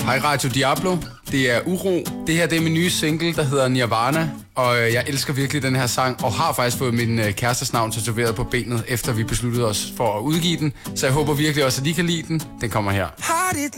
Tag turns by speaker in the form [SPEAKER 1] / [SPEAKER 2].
[SPEAKER 1] Hej Radio Diablo, det er Uro. Det her det er min nye single, der hedder Nirvana. Og jeg elsker virkelig den her sang, og har faktisk fået min kærestes navn tatoveret på benet, efter vi besluttede os for at udgive den. Så jeg håber virkelig også, at I kan lide den. Den kommer her.